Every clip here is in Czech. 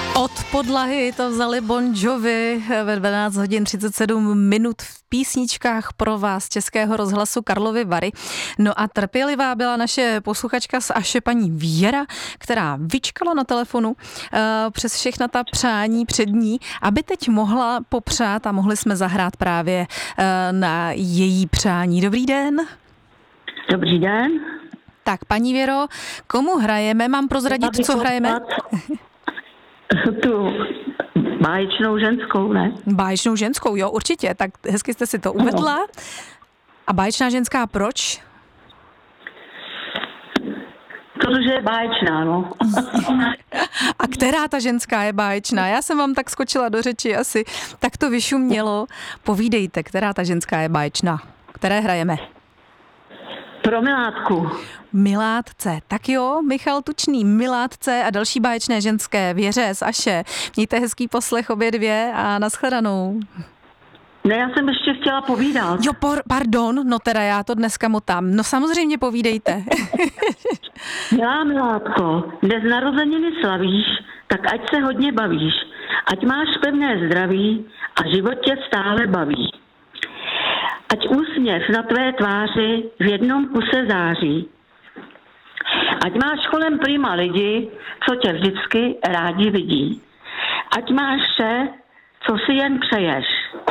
Od podlahy to vzali Bon Jovi ve 12 hodin 37 minut v písničkách pro vás Českého rozhlasu Karlovy Vary. No a trpělivá byla naše posluchačka z Aše paní Věra, která vyčkala na telefonu přes všechna ta přání před ní, aby teď mohla popřát a mohli jsme zahrát právě na její přání. Dobrý den. Dobrý den. Tak, paní Věro, komu hrajeme? Mám prozradit, co hrajeme? Tu báječnou ženskou, ne? Báječnou ženskou, jo, určitě. Tak hezky jste si to uvedla. A báječná ženská proč? Protože je báječná, no. A která ta ženská je báječná? Já jsem vám tak skočila do řeči asi. Tak to vyšumělo. Povídejte, která ta ženská je báječná? Které hrajeme? Pro milátku. Milátce. Tak jo, Michal Tučný, Milátce a další báječné ženské Věře z Aše. Mějte hezký poslech obě dvě a nashledanou. Ne, já jsem ještě chtěla povídat. Jo, pardon, no teda já to dneska motám. No samozřejmě povídejte. Milá milátko, dnes narozeniny slavíš, tak ať se hodně bavíš. Ať máš pevné zdraví a život tě stále baví. Ať úsměv na tvé tváři v jednom kuse září. Ať máš kolem prima lidi, co tě vždycky rádi vidí. Ať máš vše, co si jen přeješ.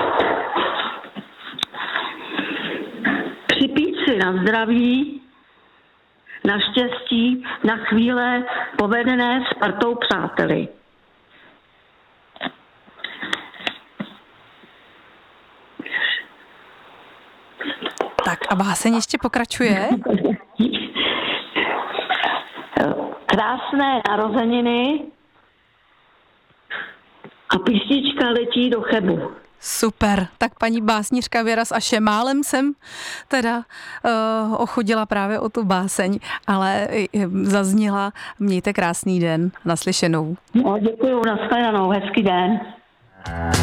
Připít si na zdraví, na štěstí, na chvíle povedené s partou přáteli. Tak a báseň ještě pokračuje? Krásné narozeniny a písnička letí do Chebu. Super, tak paní básnířka Věra z Aše, málem jsem teda ochodila právě o tu báseň, ale zazněla. Mějte krásný den, naslyšenou. No, děkuju, nashledanou, hezký den.